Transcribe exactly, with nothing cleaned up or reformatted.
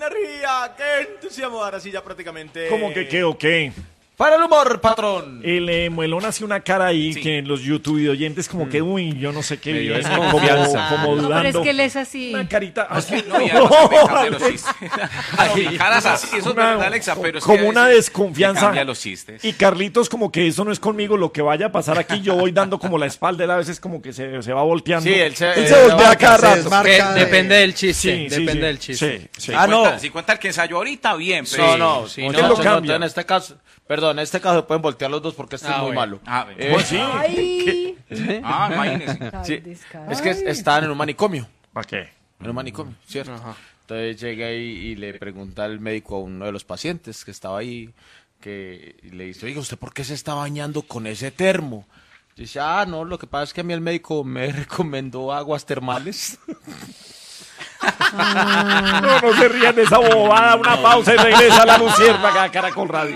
me ría! ¡Qué entusiasmo! Ahora sí, ya prácticamente... ¿Cómo que qué o qué? Para el humor, patrón. El eh, Muelón hace una cara ahí Sí. que los YouTube oyentes como que, uy, yo no sé qué Me dio viene, desconfianza. como, como No, dudando. pero es que él es así. Una carita así. No, y además que me cambia los chistes. No, mi cara es así, eso es Una- verdad, Alexa, pero es como que a una veces desconfianza. me cambia los chistes. Y Carlitos como que eso no es conmigo, lo que vaya a pasar aquí, yo voy dando como la espalda, él a veces como que se, se va volteando. Sí, él se- él eh, se voltea desmarca, cada se rato. desmarca. Que depende del chiste, Sí, sí, depende sí. del chiste. Sí, sí. Ah, Si no. cuenta- Si cuenta el que ensayó ahorita, bien, pero... No, no, sí, no, no, no, lo no, cambia. en este caso, perdón, en este caso pueden voltear los dos porque este Ah, es muy bueno. malo. Ah, bueno. Eh, Pues sí. Ay. Ah, imagínese. sí, descarado. es que es- estaban en un manicomio, ¿Para qué? en un manicomio, ¿cierto? Entonces llega ahí y le pregunta al médico a uno de los pacientes que estaba ahí, que y le dice, oiga, ¿usted por qué se está bañando con ese termo? Dice, ah, no, lo que pasa es que a mí el médico me recomendó aguas termales. No, no se rían de esa bobada, una pausa y regresa a la Luciérnaga, Caracol Radio.